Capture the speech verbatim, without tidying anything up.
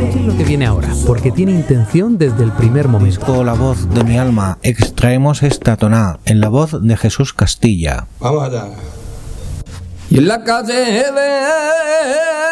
Escuchen lo que viene ahora, porque tiene intención desde el primer momento. Con la voz de mi alma extraemos esta toná en la voz de Jesús Castilla. Vamos allá. Y en la calle de